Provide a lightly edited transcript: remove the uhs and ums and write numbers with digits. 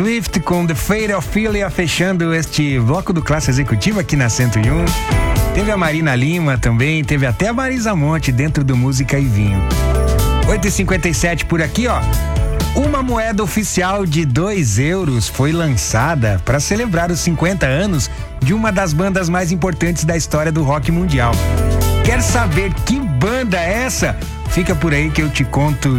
Swift com The Fate of Philia, fechando este bloco do Classe Executiva aqui na 101. Teve a Marina Lima também, teve até a Marisa Monte dentro do Música e Vinho. 8h57 por aqui, ó. Uma moeda oficial de 2 euros foi lançada para celebrar os 50 anos de uma das bandas mais importantes da história do rock mundial. Quer saber que banda é essa? Fica por aí que eu te conto